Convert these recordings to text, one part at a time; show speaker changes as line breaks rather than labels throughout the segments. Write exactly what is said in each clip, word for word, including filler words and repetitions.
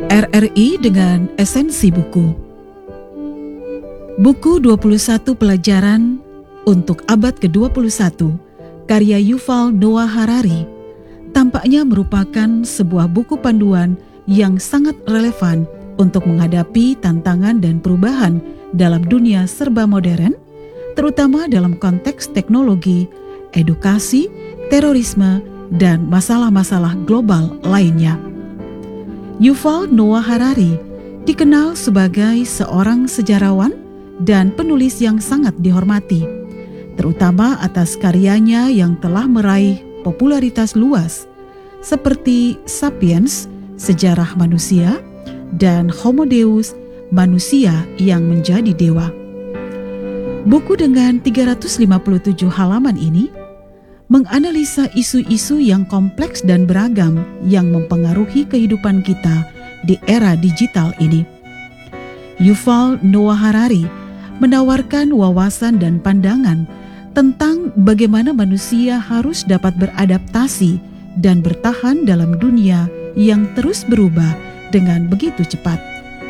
R R I dengan esensi buku. Buku dua puluh satu Pelajaran untuk abad ke dua puluh satu, karya Yuval Noah Harari, tampaknya merupakan sebuah buku panduan yang sangat relevan untuk menghadapi tantangan dan perubahan dalam dunia serba modern, terutama dalam konteks teknologi, edukasi, terorisme, dan masalah-masalah global lainnya. Yuval Noah Harari dikenal sebagai seorang sejarawan dan penulis yang sangat dihormati, terutama atas karyanya yang telah meraih popularitas luas, seperti Sapiens, Sejarah Manusia, dan Homo Deus, Manusia yang Menjadi Dewa. Buku dengan tiga ratus lima puluh tujuh halaman ini menganalisa isu-isu yang kompleks dan beragam yang mempengaruhi kehidupan kita di era digital ini. Yuval Noah Harari menawarkan wawasan dan pandangan tentang bagaimana manusia harus dapat beradaptasi dan bertahan dalam dunia yang terus berubah dengan begitu cepat.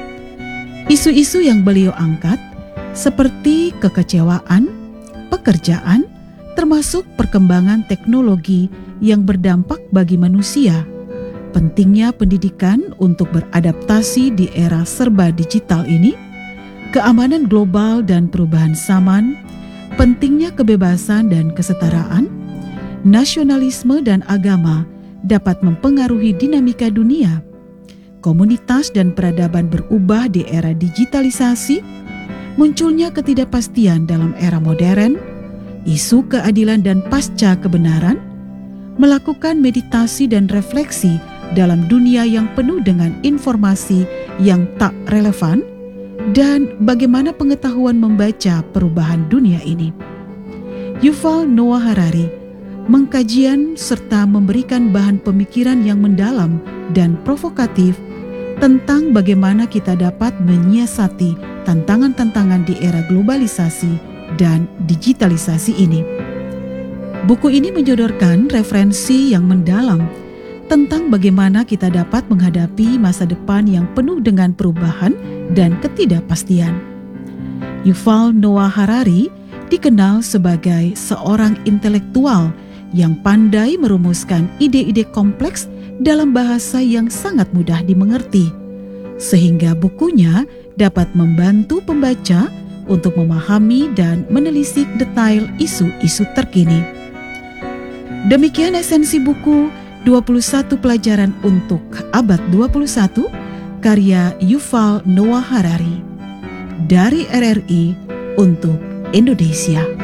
Isu-isu yang beliau angkat seperti kekecewaan, pekerjaan, termasuk perkembangan teknologi yang berdampak bagi manusia, pentingnya pendidikan untuk beradaptasi di era serba digital ini, keamanan global dan perubahan zaman, pentingnya kebebasan dan kesetaraan, nasionalisme dan agama dapat mempengaruhi dinamika dunia, komunitas dan peradaban berubah di era digitalisasi, munculnya ketidakpastian dalam era modern, isu keadilan dan pasca kebenaran, melakukan meditasi dan refleksi dalam dunia yang penuh dengan informasi yang tak relevan, dan bagaimana pengetahuan membaca perubahan dunia ini. Yuval Noah Harari mengkajian serta memberikan bahan pemikiran yang mendalam dan provokatif tentang bagaimana kita dapat menyiasati tantangan-tantangan di era globalisasi dan digitalisasi ini. Buku ini menyodorkan referensi yang mendalam tentang bagaimana kita dapat menghadapi masa depan yang penuh dengan perubahan dan ketidakpastian. Yuval Noah Harari dikenal sebagai seorang intelektual yang pandai merumuskan ide-ide kompleks dalam bahasa yang sangat mudah dimengerti, sehingga bukunya dapat membantu pembaca untuk memahami dan menelisik detail isu-isu terkini. Demikian esensi buku dua puluh satu Pelajaran untuk abad dua puluh satu, karya Yuval Noah Harari, dari R R I untuk Indonesia.